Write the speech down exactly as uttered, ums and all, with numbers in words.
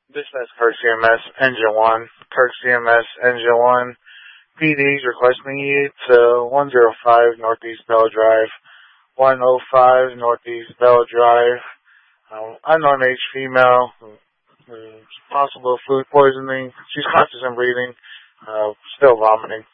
Dispatch Kirk C M S, Engine one. Kirk C M S, Engine one. P D's requesting you to one oh five Northeast Bell Drive. one oh five Northeast Bell Drive. Um, unknown age female. Uh, possible food poisoning. She's conscious and breathing. Uh, still vomiting.